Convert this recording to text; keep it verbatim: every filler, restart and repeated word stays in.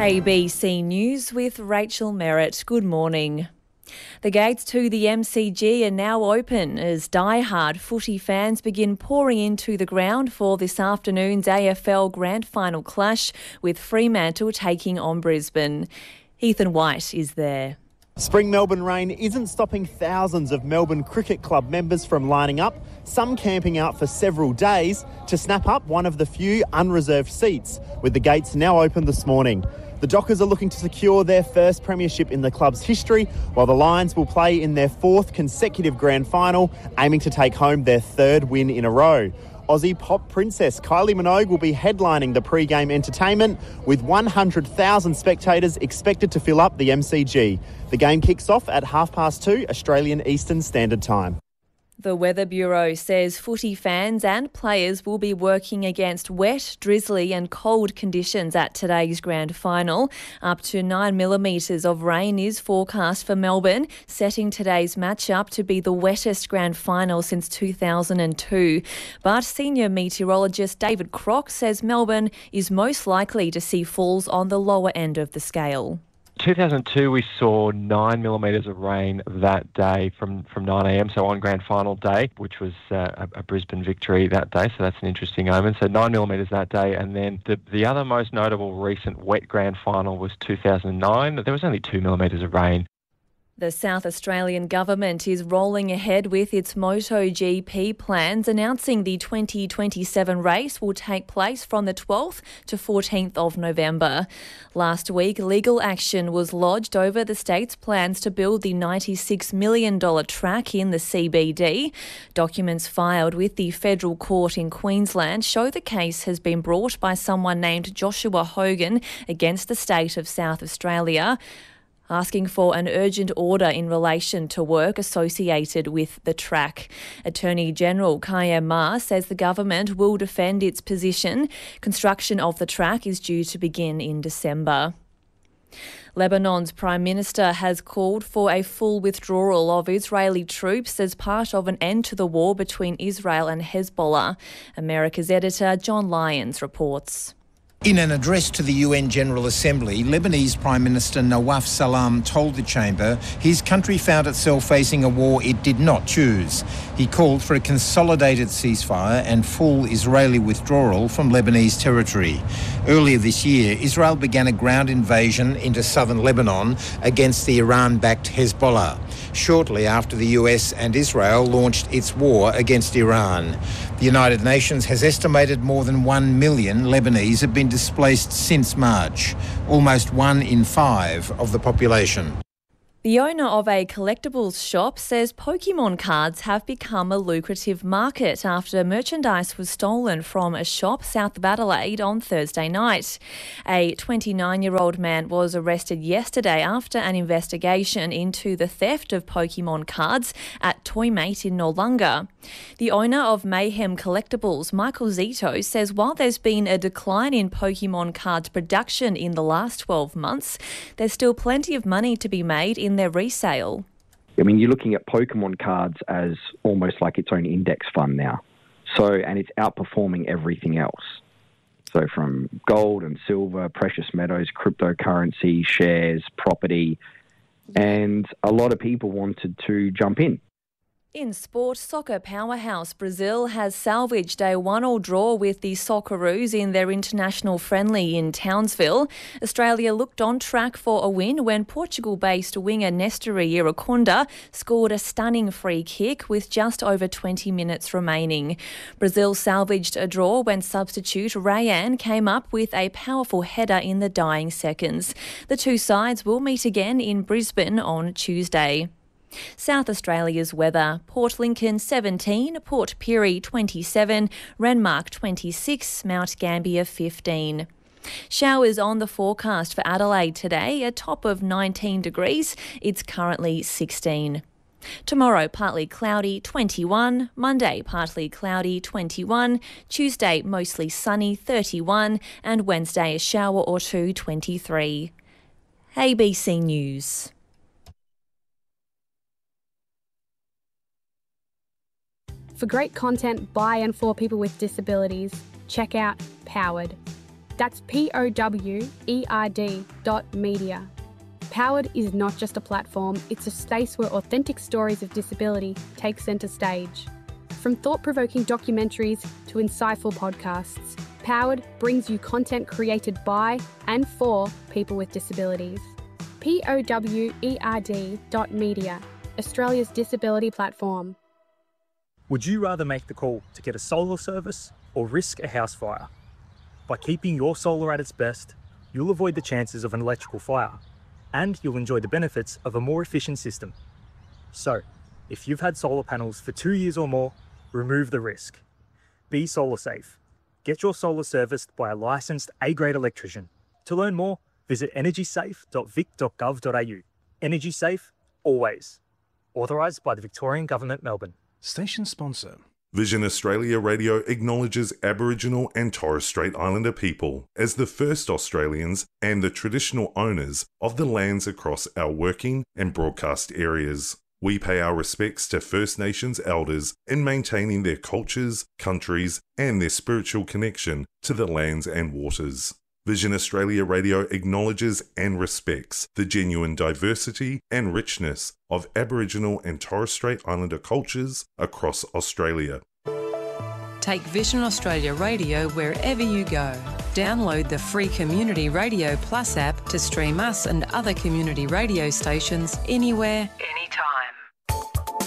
A B C News with Rachel Merritt. Good morning. The gates to the M C G are now open as die-hard footy fans begin pouring into the ground for this afternoon's A F L Grand Final clash, with Fremantle taking on Brisbane. Ethan White is there. Spring Melbourne rain isn't stopping thousands of Melbourne Cricket Club members from lining up, some camping out for several days to snap up one of the few unreserved seats, with the gates now open this morning. The Dockers are looking to secure their first premiership in the club's history, while the Lions will play in their fourth consecutive grand final, aiming to take home their third win in a row. Aussie pop princess Kylie Minogue will be headlining the pre-game entertainment, with one hundred thousand spectators expected to fill up the M C G. The game kicks off at half past two Australian Eastern Standard Time. The Weather Bureau says footy fans and players will be working against wet, drizzly and cold conditions at today's grand final. Up to nine millimetres of rain is forecast for Melbourne, setting today's matchup to be the wettest grand final since two thousand two. But senior meteorologist David Crock says Melbourne is most likely to see falls on the lower end of the scale. two thousand two, we saw nine millimetres of rain that day from, from nine a.m, so on grand final day, which was uh, a, a Brisbane victory that day, so that's an interesting omen. So nine millimetres that day, and then the, the other most notable recent wet grand final was two thousand nine. There was only two millimetres of rain. The South Australian government is rolling ahead with its MotoGP plans, announcing the twenty twenty-seven race will take place from the twelfth to fourteenth of November. Last week, legal action was lodged over the state's plans to build the ninety-six million dollars track in the C B D. Documents filed with the federal court in Queensland show the case has been brought by someone named Joshua Hogan against the state of South Australia, asking for an urgent order in relation to work associated with the track. Attorney General Kaya Ma says the government will defend its position. Construction of the track is due to begin in December. Lebanon's Prime Minister has called for a full withdrawal of Israeli troops as part of an end to the war between Israel and Hezbollah. America's editor John Lyons reports. In an address to the U N General Assembly, Lebanese Prime Minister Nawaf Salam told the chamber his country found itself facing a war it did not choose. He called for a consolidated ceasefire and full Israeli withdrawal from Lebanese territory. Earlier this year, Israel began a ground invasion into southern Lebanon against the Iran-backed Hezbollah, shortly after the U S and Israel launched its war against Iran. The United Nations has estimated more than one million Lebanese have been displaced since March, almost one in five of the population. The owner of a collectibles shop says Pokemon cards have become a lucrative market after merchandise was stolen from a shop south of Adelaide on Thursday night. A twenty-nine-year-old man was arrested yesterday after an investigation into the theft of Pokemon cards at Toymate in Noarlunga. The owner of Mayhem Collectibles, Michael Zito, says while there's been a decline in Pokemon cards production in the last twelve months, there's still plenty of money to be made in their resale. I mean, you're looking at Pokemon cards as almost like its own index fund now. So, and it's outperforming everything else. So from gold and silver, precious metals, cryptocurrency, shares, property, and a lot of people wanted to jump in. In sport, soccer powerhouse Brazil has salvaged a one-all draw with the Socceroos in their international friendly in Townsville. Australia looked on track for a win when Portugal-based winger Nestori Iraconda scored a stunning free kick with just over twenty minutes remaining. Brazil salvaged a draw when substitute Rayan came up with a powerful header in the dying seconds. The two sides will meet again in Brisbane on Tuesday. South Australia's weather: Port Lincoln seventeen, Port Pirie twenty-seven, Renmark twenty-six, Mount Gambier fifteen. Showers on the forecast for Adelaide today, a top of nineteen degrees. It's currently sixteen. Tomorrow, partly cloudy, twenty-one. Monday, partly cloudy, twenty-one. Tuesday, mostly sunny, thirty-one. And Wednesday, a shower or two, twenty-three. A B C News. For great content by and for people with disabilities, check out Powered. That's P O W E R D dot media. Powered is not just a platform, it's a space where authentic stories of disability take centre stage. From thought-provoking documentaries to insightful podcasts, Powered brings you content created by and for people with disabilities. P O W E R D dot media, Australia's disability platform. Would you rather make the call to get a solar service or risk a house fire? By keeping your solar at its best, you'll avoid the chances of an electrical fire, and you'll enjoy the benefits of a more efficient system. So, if you've had solar panels for two years or more, remove the risk. Be solar safe. Get your solar serviced by a licensed A-grade electrician. To learn more, visit energy safe dot vic dot gov dot a u. Energy safe, always. Authorised by the Victorian Government, Melbourne. Station sponsor. Vision Australia Radio acknowledges Aboriginal and Torres Strait Islander people as the first Australians and the traditional owners of the lands across our working and broadcast areas. We pay our respects to First Nations elders in maintaining their cultures, countries, and their spiritual connection to the lands and waters. Vision Australia Radio acknowledges and respects the genuine diversity and richness of Aboriginal and Torres Strait Islander cultures across Australia. Take Vision Australia Radio wherever you go. Download the free Community Radio Plus app to stream us and other community radio stations anywhere, anytime.